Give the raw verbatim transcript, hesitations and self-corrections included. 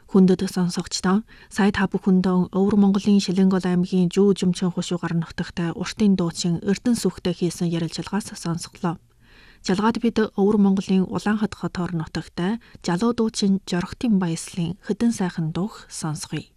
Хүндэт сонсогчдоо сая та бүхэндээ Өвөр Монголын Шилэнгол аймгийн Жүү Жумчин хушуугаар нутагтай уртын дуучин Эрдэнэ сүхтэй хийсэн ярилцлагаас сонсголоо. Жалгаад бид Өвөр Монголын Улаанхад хотоор нутагтай Жалуу дуучин Жорхтын баяслын хэдэн сайхан дуух сонсгоё.